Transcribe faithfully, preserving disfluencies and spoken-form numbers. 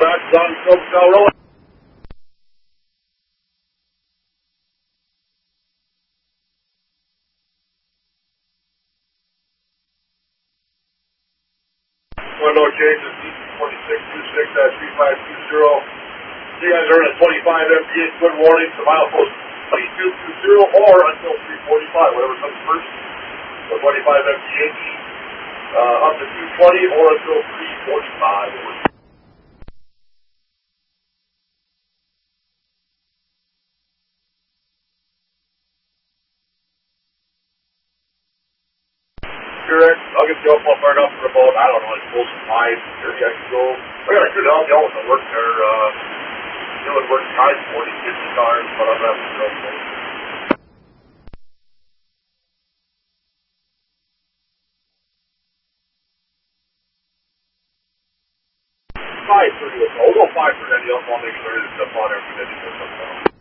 Dispatch is on Stokesdale Road. Window changes, D twenty-six twenty-six three five two zero. You guys are in a twenty-five M P H. Good warning to milepost twenty-two twenty or until three forty-five, whatever comes first. So twenty-five M P H uh, up to two twenty or until three forty-five. Correct. I'll get you up on far enough for about, I don't know, it's close to five thirty. I can go. I got a good help y'all with the work there. Uh, doing work time, forty, fifty cars, but I'm not going to go. five thirty. We'll go five thirty. I'll make sure it's up on there for or something.